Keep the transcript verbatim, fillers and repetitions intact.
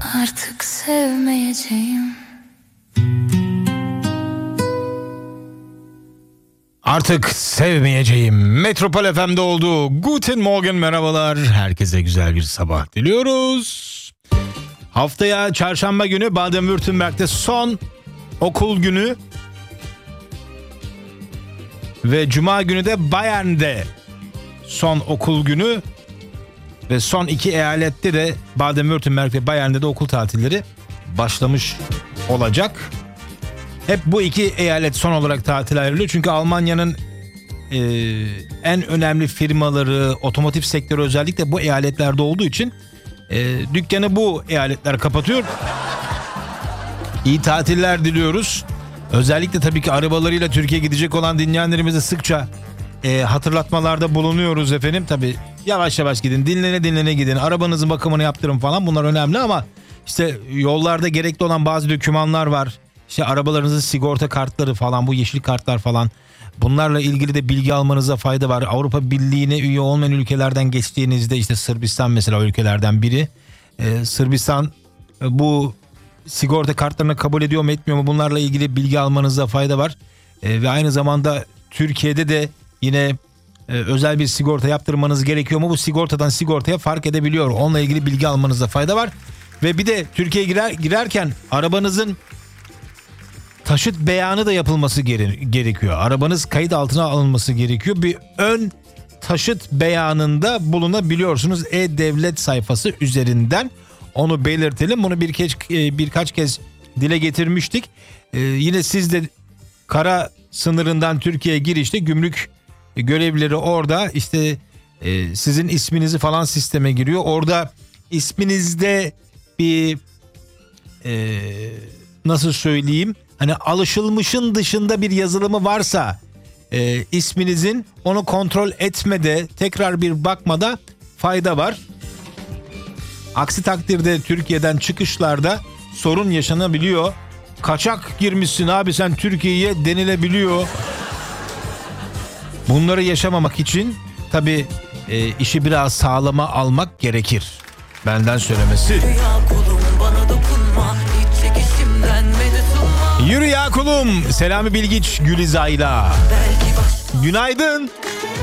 Artık sevmeyeceğim. Artık sevmeyeceğim. Metropol F M'de oldu. Guten Morgen, merhabalar. Herkese güzel bir sabah diliyoruz. Haftaya çarşamba günü Baden-Württemberg'de son okul günü. Ve cuma günü de Bayern'de son okul günü. Ve son iki eyalette de Baden-Württemberg ve Bayern'de de okul tatilleri başlamış olacak. Hep bu iki eyalet son olarak tatil ayrılıyor. Çünkü Almanya'nın e, en önemli firmaları, otomotiv sektörü özellikle bu eyaletlerde olduğu için e, dükkanı bu eyaletler kapatıyor. İyi tatiller diliyoruz. Özellikle tabii ki arabalarıyla Türkiye'ye gidecek olan dinleyenlerimize sıkça e, hatırlatmalarda bulunuyoruz efendim. Tabii yavaş yavaş gidin, dinlene dinlene gidin, arabanızın bakımını yaptırın falan, bunlar önemli ama işte yollarda gerekli olan bazı dokümanlar var. İşte arabalarınızın sigorta kartları falan, bu yeşil kartlar falan, bunlarla ilgili de bilgi almanıza fayda var. Avrupa Birliği'ne üye olmayan ülkelerden geçtiğinizde, işte Sırbistan mesela ülkelerden biri. Ee, Sırbistan bu sigorta kartlarını kabul ediyor mu etmiyor mu, bunlarla ilgili bilgi almanıza fayda var. Ee, ve aynı zamanda Türkiye'de de yine e, özel bir sigorta yaptırmanız gerekiyor mu? Bu sigortadan sigortaya fark edebiliyor. Onunla ilgili bilgi almanıza fayda var. Ve bir de Türkiye'ye girer, girerken arabanızın taşıt beyanı da yapılması gerekiyor. Arabanız kayıt altına alınması gerekiyor. Bir ön taşıt beyanında bulunabiliyorsunuz E-Devlet sayfası üzerinden. Onu belirtelim. Bunu birkaç, birkaç kez dile getirmiştik. Ee, yine siz de kara sınırından Türkiye'ye girişte gümrük görevlileri orada işte e, sizin isminizi falan sisteme giriyor. Orada isminizde bir e, nasıl söyleyeyim, hani alışılmışın dışında bir yazılımı varsa e, isminizin, onu kontrol etmede, tekrar bir bakmada fayda var. Aksi takdirde Türkiye'den çıkışlarda sorun yaşanabiliyor. Kaçak girmişsin abi sen Türkiye'ye denilebiliyor. Bunları yaşamamak için tabii e, işi biraz sağlama almak gerekir. Benden söylemesi. Yürü ya kulum. Selami Bilgiç, Gülizay'la. Günaydın.